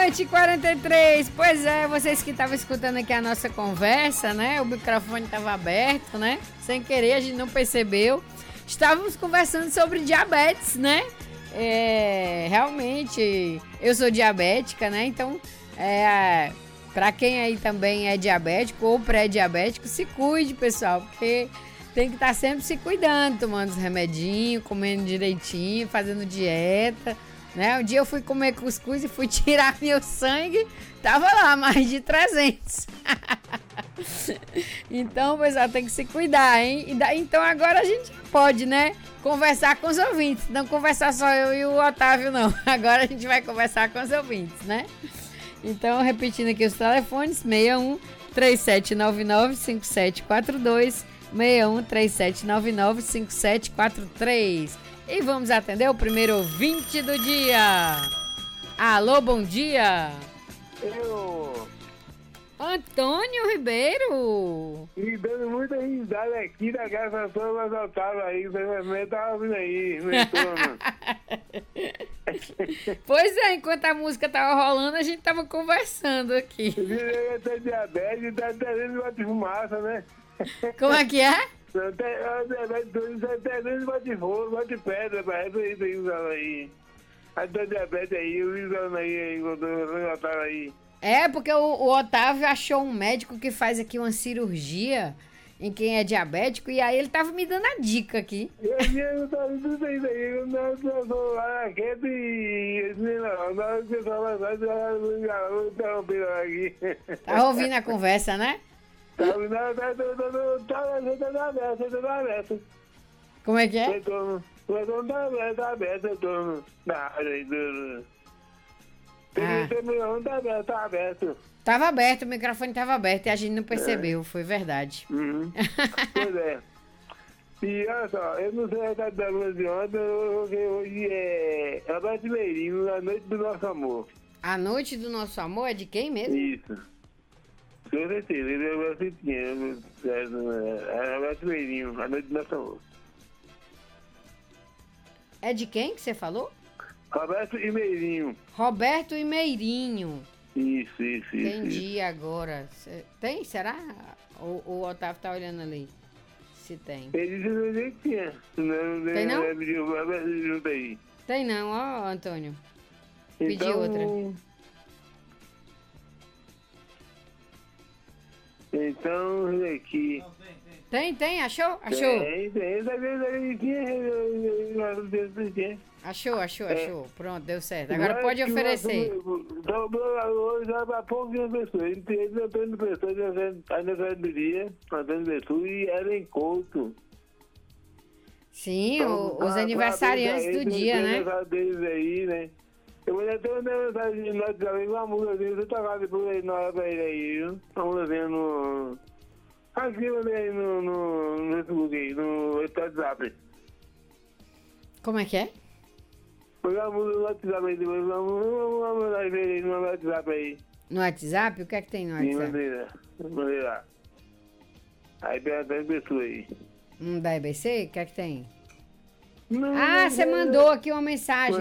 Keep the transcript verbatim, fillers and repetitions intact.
Meia-noite e quarenta e três. Pois é, vocês que estavam escutando aqui a nossa conversa, né? O microfone estava aberto, né? Sem querer, a gente não percebeu. Estávamos conversando sobre diabetes, né? É, realmente, eu sou diabética, né? Então, é, para quem aí também é diabético ou pré-diabético, se cuide, pessoal, porque tem que estar sempre se cuidando, tomando os remedinhos, comendo direitinho, fazendo dieta, né? Um dia eu fui comer cuscuz e fui tirar meu sangue, tava lá mais de trezentos. Então, pessoal, tem que se cuidar, hein? E daí, então agora a gente pode, né, conversar com os ouvintes, não conversar só eu e o Otávio, não. Agora a gente vai conversar com os ouvintes, né? Então, repetindo aqui os telefones, seis um três sete nove nove cinco sete quatro dois, seis um três sete nove nove cinco sete quatro três. E vamos atender o primeiro ouvinte do dia. Alô, bom dia. Eu... Antônio Ribeiro. E dando muita risada aqui da casa toda, mas eu tava aí, você tava ouvindo aí, retorno. Pois é, enquanto a música tava rolando, a gente tava conversando aqui. Eu tenho diabetes, tá tendo uma de fumaça, né? Como é que é? Eu tenho diabetes, bate fogo, bate pedra, parece isso aí, usando aí. Aí tem diabetes aí, usando aí, quando eu tava aí. É, porque o, o Otávio achou um médico que faz aqui uma cirurgia em quem é diabético, e aí ele tava me dando a dica aqui. Eu não tava tudo isso aí, eu não tô lá quieto e... Não, não, eu tô lá, eu tô ouvindo aqui. Tá ouvindo a conversa, né? Tá ouvindo, tá, tá, tá, tá aberto, tá aberto. Como é que é? Retorno, retorno tá aberto, tá aberto, retorno. Na área aí, do... Ah. Tá aberto, tá aberto. Tava aberto, o microfone tava aberto e a gente não percebeu, é. Foi verdade. Uhum. Pois é. E olha só, eu não sei a data da lua de ontem, porque hoje é Roberto Meirinho, A Noite do Nosso Amor. A Noite do Nosso Amor é de quem mesmo? Isso. Com certeza, ele é o Brasil, é Roberto Meirinho, A Noite do Nosso Amor. É de quem que você falou? Roberto e Meirinho. Roberto e Meirinho. Isso, isso, isso. Entendi isso. agora. Tem? Será? O, o Otávio tá olhando ali. Se tem. Ele disse que tinha. Não, tem não? Junto aí. Tem não, ó, Antônio. Pedi então, outra. Então, aqui. Tem, tem, achou? Achou? Tem, tem. Achou, achou, é. achou. Pronto, deu certo. Agora pode oferecer. Hoje há poucas pessoas. Ele Antônio Pessoa, aniversário do dia, Antônio Pessoa e Ellen Couto. Sim, então, o, os aniversariantes aí, do dia, né? Deles aí, né? Eu vou até mandar mensagem de nós também, uma música dele, você tocar depois aí na hora pra ele aí, viu? Uma música no... Aqui, mandei aí no, no, no Facebook aí, no WhatsApp. Como é que é? Põe a música no WhatsApp aí, depois vamos mandar aí no WhatsApp aí. No WhatsApp? O que é que tem no WhatsApp? Sim, mandei lá, mandei lá. Aí perguntando pessoa aí. Um da E B C? O que é que tem? Não, ah, você mandou aqui uma mensagem.